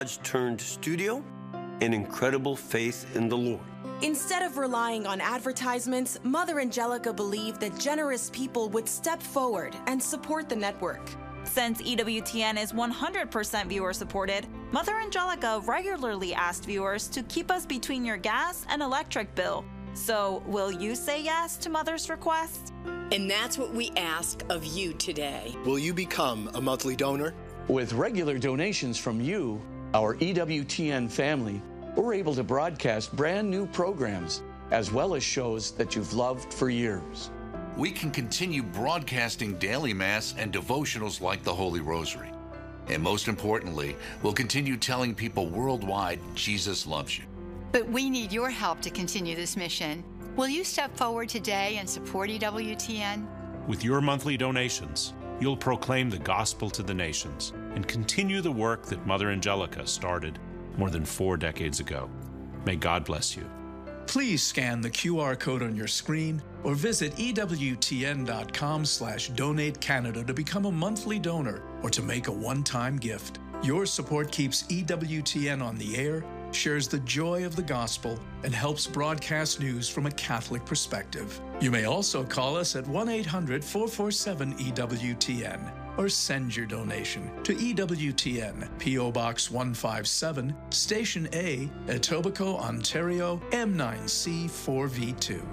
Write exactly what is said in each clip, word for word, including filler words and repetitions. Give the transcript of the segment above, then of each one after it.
Turned studio, an incredible faith in the Lord. Instead of relying on advertisements, Mother Angelica believed that generous people would step forward and support the network. Since E W T N is one hundred percent viewer supported, Mother Angelica regularly asked viewers to keep us between your gas and electric bill. So, will you say yes to Mother's request? And that's what we ask of you today. Will you become a monthly donor? With regular donations from you, our E W T N family, we're able to broadcast brand new programs, as well as shows that you've loved for years. We can continue broadcasting daily Mass and devotionals like the Holy Rosary. And most importantly, we'll continue telling people worldwide Jesus loves you. But we need your help to continue this mission. Will you step forward today and support E W T N? With your monthly donations, you'll proclaim the gospel to the nations and continue the work that Mother Angelica started more than four decades ago. May God bless you. Please scan the Q R code on your screen or visit E W T N dot com slash donate Canada to become a monthly donor or to make a one-time gift. Your support keeps E W T N on the air, shares the joy of the gospel, and helps broadcast news from a Catholic perspective. You may also call us at one eight hundred, four four seven, E W T N or send your donation to E W T N, P O Box one five seven, Station A, Etobicoke, Ontario, M nine C four V two.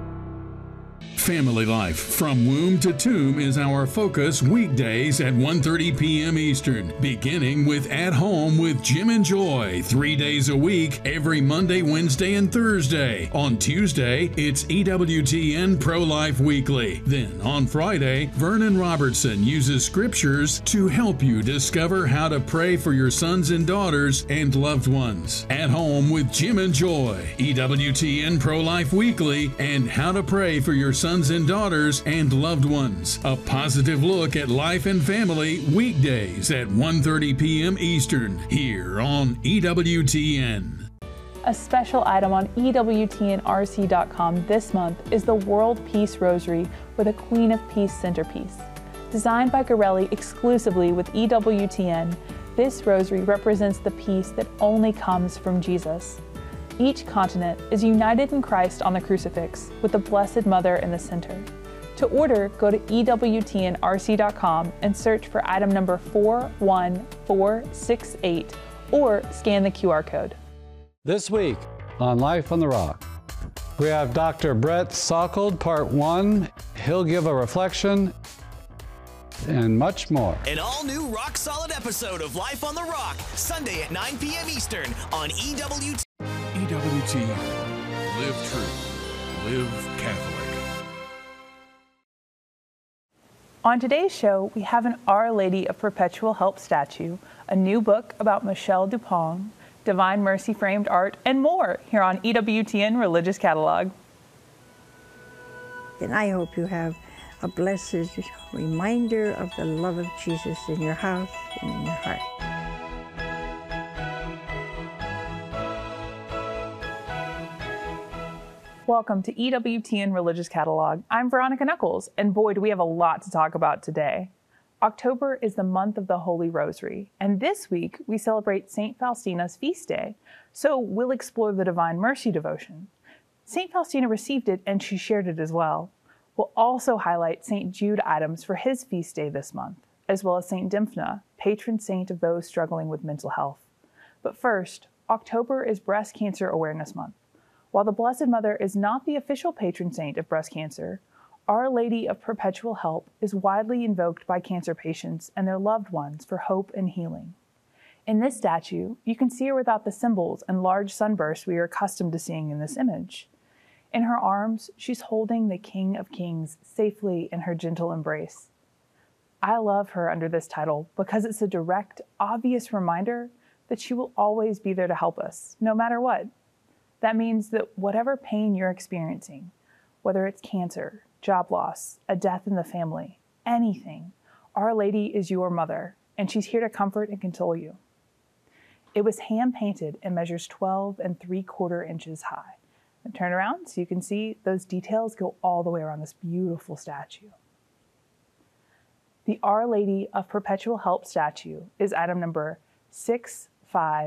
Family Life from Womb to Tomb is our focus weekdays at one thirty p m Eastern, beginning with At Home with Jim and Joy, three days a week, every Monday, Wednesday, and Thursday. On Tuesday, it's E W T N Pro-Life Weekly. Then on Friday, Vernon Robertson uses scriptures to help you discover how to pray for your sons and daughters and loved ones. At Home with Jim and Joy, E W T N Pro-Life Weekly, and How to Pray for Your Sons and daughters and loved ones. A positive look at life and family weekdays at one thirty p m Eastern here on E W T N. A special item on E W T N R C dot com this month is the World Peace Rosary with a Queen of Peace centerpiece. Designed by Garelli exclusively with E W T N, this rosary represents the peace that only comes from Jesus. Each continent is united in Christ on the crucifix, with the Blessed Mother in the center. To order, go to E W T N R C dot com and search for item number four one four six eight or scan the Q R code. This week on Life on the Rock, we have Doctor Brett Sockold, part one. He'll give a reflection and much more. An all-new rock-solid episode of Life on the Rock, Sunday at nine p m Eastern on E W T N. E W T N. Live true. Live Catholic. On today's show, we have an Our Lady of Perpetual Help statue, a new book about Michelle Dupont, Divine Mercy framed art, and more here on E W T N Religious Catalog. And I hope you have a blessed reminder of the love of Jesus in your house and in your heart. Welcome to E W T N Religious Catalog. I'm Veronica Knuckles, and boy, do we have a lot to talk about today. October is the month of the Holy Rosary, and this week we celebrate Saint Faustina's feast day, so we'll explore the Divine Mercy devotion. Saint Faustina received it, and she shared it as well. We'll also highlight Saint Jude items for his feast day this month, as well as Saint Dymphna, patron saint of those struggling with mental health. But first, October is Breast Cancer Awareness Month. While the Blessed Mother is not the official patron saint of breast cancer, Our Lady of Perpetual Help is widely invoked by cancer patients and their loved ones for hope and healing. In this statue, you can see her without the symbols and large sunbursts we are accustomed to seeing in this image. In her arms, she's holding the King of Kings safely in her gentle embrace. I love her under this title because it's a direct, obvious reminder that she will always be there to help us, no matter what. That means that whatever pain you're experiencing, whether it's cancer, job loss, a death in the family, anything, Our Lady is your mother, and she's here to comfort and console you. It was hand-painted and measures twelve and three quarter inches high. And turn around so you can see those details go all the way around this beautiful statue. The Our Lady of Perpetual Help statue is item number six five,